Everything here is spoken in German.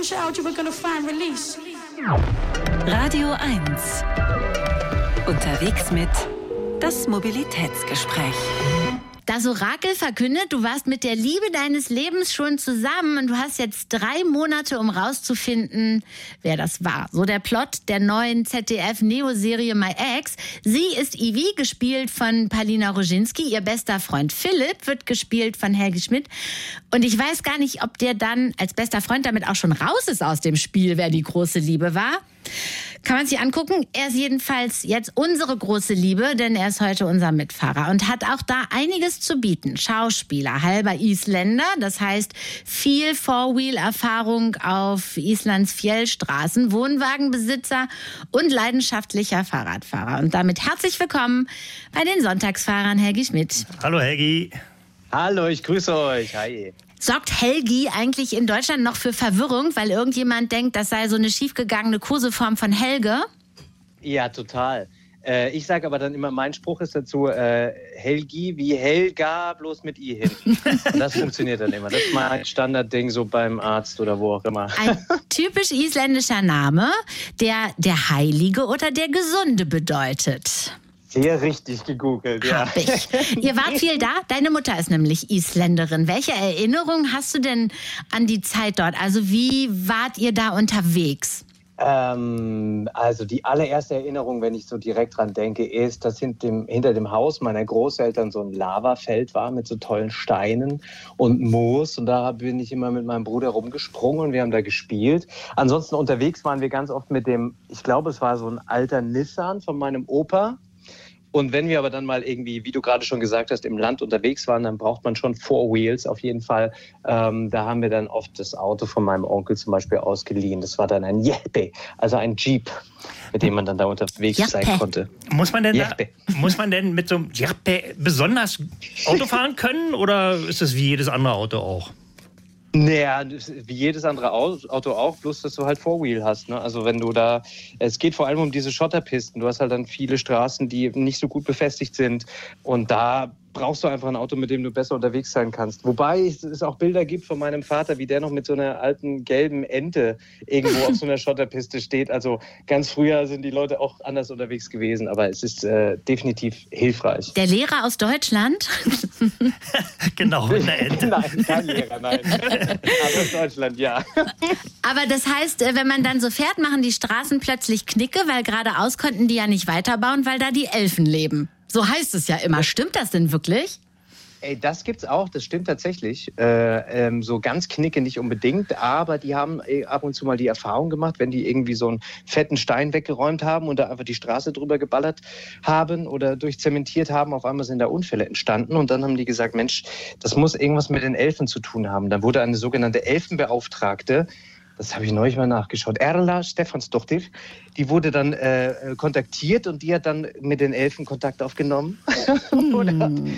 child, you were gonna find release. Radio 1. Unterwegs mit das Mobilitätsgespräch. Das Orakel verkündet, du warst mit der Liebe deines Lebens schon zusammen und du hast jetzt 3 Monate, um rauszufinden, wer das war. So der Plot der neuen ZDF-Neo-Serie My Ex. Sie ist Ivy, gespielt von Paulina Roginski. Ihr bester Freund Philipp wird gespielt von Helgi Schmidt. Und ich weiß gar nicht, ob der dann als bester Freund damit auch schon raus ist aus dem Spiel, wer die große Liebe war. Kann man sich angucken. Er ist jedenfalls jetzt unsere große Liebe, denn er ist heute unser Mitfahrer und hat auch da einiges zu bieten. Schauspieler, halber Isländer, das heißt viel Four-Wheel-Erfahrung auf Islands Fjellstraßen, Wohnwagenbesitzer und leidenschaftlicher Fahrradfahrer. Und damit herzlich willkommen bei den Sonntagsfahrern, Helgi Schmidt. Hallo Helgi. Hallo, ich grüße euch. Hi. Sorgt Helgi eigentlich in Deutschland noch für Verwirrung, weil irgendjemand denkt, das sei so eine schiefgegangene Koseform von Helge? Ja, total. Ich sage aber dann immer, mein Spruch ist dazu, Helgi wie Helga, bloß mit I hinten. Das funktioniert dann immer. Das ist mein Standardding so beim Arzt oder wo auch immer. Ein typisch isländischer Name, der Heilige oder der Gesunde bedeutet. Sehr richtig gegoogelt, ja. Hab ich. Ihr wart viel da? Deine Mutter ist nämlich Isländerin. Welche Erinnerung hast du denn an die Zeit dort? Also wie wart ihr da unterwegs? Also die allererste Erinnerung, wenn ich so direkt dran denke, ist, dass hinter dem Haus meiner Großeltern so ein Lavafeld war mit so tollen Steinen und Moos. Und da bin ich immer mit meinem Bruder rumgesprungen und wir haben da gespielt. Ansonsten unterwegs waren wir ganz oft mit dem, ich glaube, es war so ein alter Nissan von meinem Opa. Und wenn wir aber dann mal irgendwie, wie du gerade schon gesagt hast, im Land unterwegs waren, dann braucht man schon Four Wheels auf jeden Fall. Da haben wir dann oft das Auto von meinem Onkel zum Beispiel ausgeliehen. Das war dann ein Jeppe, also ein Jeep, mit dem man dann da unterwegs sein konnte. Muss man denn mit so einem Jeppe besonders Auto fahren können oder ist das wie jedes andere Auto auch? Naja, wie jedes andere Auto auch, bloß dass du halt Four-Wheel hast. Ne? Also wenn du da, es geht vor allem um diese Schotterpisten. Du hast halt dann viele Straßen, die nicht so gut befestigt sind und da brauchst du einfach ein Auto, mit dem du besser unterwegs sein kannst. Wobei es auch Bilder gibt von meinem Vater, wie der noch mit so einer alten gelben Ente irgendwo auf so einer Schotterpiste steht. Also ganz früher sind die Leute auch anders unterwegs gewesen, aber es ist definitiv hilfreich. Der Lehrer aus Deutschland? Genau, mit einer Ente. Nein, kein Lehrer, nein. Aber aus Deutschland, ja. Aber das heißt, wenn man dann so fährt, machen die Straßen plötzlich Knicke, weil geradeaus konnten die ja nicht weiterbauen, weil da die Elfen leben. So heißt es ja immer. Stimmt das denn wirklich? Ey, das gibt's auch, das stimmt tatsächlich. So ganz Knicke nicht unbedingt, aber die haben ab und zu mal die Erfahrung gemacht, wenn die irgendwie so einen fetten Stein weggeräumt haben und da einfach die Straße drüber geballert haben oder durchzementiert haben, auf einmal sind da Unfälle entstanden und dann haben die gesagt, Mensch, das muss irgendwas mit den Elfen zu tun haben. Dann wurde eine sogenannte Elfenbeauftragte, das habe ich neulich mal nachgeschaut, Erla Stephansdóttir, die wurde dann kontaktiert und die hat dann mit den Elfen Kontakt aufgenommen.